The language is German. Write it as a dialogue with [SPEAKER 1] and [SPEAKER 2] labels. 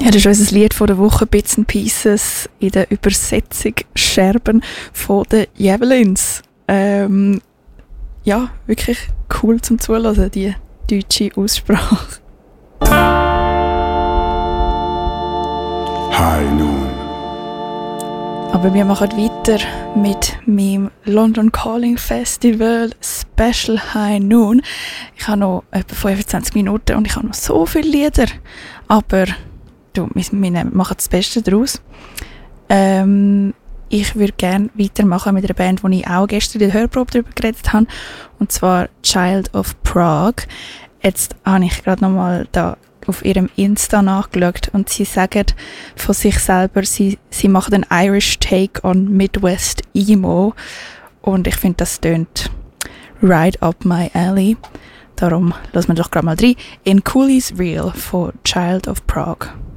[SPEAKER 1] Ja, das ist unser Lied von der Woche, Bits and Pieces, in der Übersetzung Scherben von den Javelins. Ja, wirklich cool zum Zuhören, die deutsche Aussprache.
[SPEAKER 2] High Noon.
[SPEAKER 1] Aber wir machen weiter mit meinem London Calling Festival Special High Noon. Ich habe noch etwa 25 Minuten und ich habe noch so viele Lieder. Aber wir machen das Beste daraus. Ich würde gerne weitermachen mit einer Band, die ich auch gestern in der Hörprobe darüber geredet habe. Und zwar Child of Prague. Jetzt habe ich gerade nochmal da auf ihrem Insta nachgeschaut und sie sagen von sich selber, sie machen einen Irish Take on Midwest Emo und ich finde, das tönt right up my alley. Darum lassen wir doch gerade mal rein in Cooley's Real von Child of Prague.